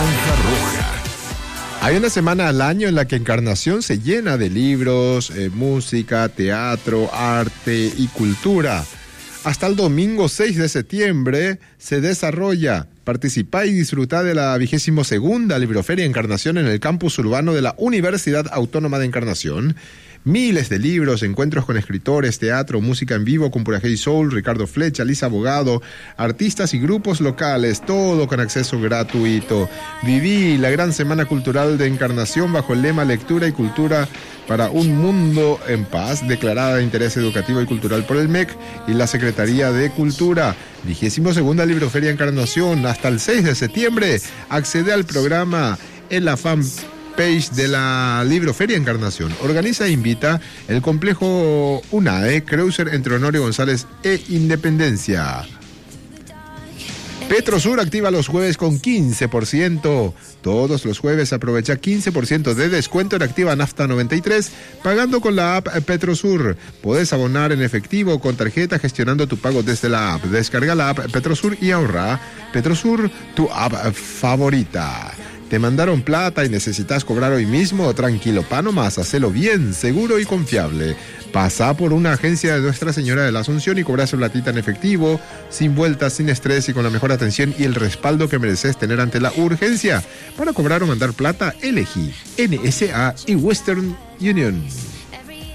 Franja Roja. Hay una semana al año en la que Encarnación se llena de libros, música, teatro, arte y cultura. Hasta el domingo 6 de septiembre se desarrolla. Participá y disfrutá de la 22ª Libroferia Encarnación en el campus urbano de la Universidad Autónoma de Encarnación. Miles de libros, encuentros con escritores, teatro, música en vivo con Pura Hey Soul, Ricardo Flecha, Lisa Abogado, artistas y grupos locales, todo con acceso gratuito. Viví la gran semana cultural de Encarnación bajo el lema Lectura y Cultura para un mundo en paz, declarada de interés educativo y cultural por el MEC y la Secretaría de Cultura. 22ª Libroferia Encarnación, hasta el 6 de septiembre. Accede al programa en la fanpage de la Libroferia Encarnación. Organiza e invita el complejo UNAE, Creuser entre Honorio González e Independencia. Petrosur activa los jueves con 15%. Todos los jueves aprovecha 15% de descuento en Activa Nafta 93 pagando con la app Petrosur. Podés abonar en efectivo o con tarjeta gestionando tu pago desde la app. Descarga la app Petrosur y ahorra. Petrosur, tu app favorita. ¿Te mandaron plata y necesitas cobrar hoy mismo? Tranquilo, pa nomás, hacelo bien, seguro y confiable. Pasa por una agencia de Nuestra Señora de la Asunción y cobra su platita en efectivo, sin vueltas, sin estrés y con la mejor atención y el respaldo que mereces tener ante la urgencia. Para cobrar o mandar plata, elegí NSA y Western Union.